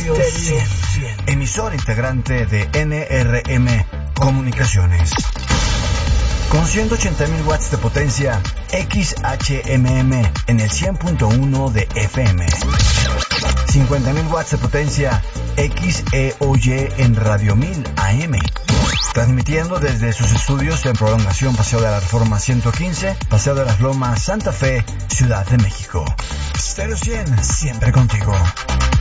Stereo 100, emisor integrante de NRM Comunicaciones. Con 180.000 watts de potencia, XHMM en el 100.1 de FM. 50.000 watts de potencia, XEOY en Radio 1000 AM. Transmitiendo desde sus estudios en Prolongación Paseo de la Reforma 115, Paseo de las Lomas, Santa Fe, Ciudad de México. Stereo 100, siempre contigo.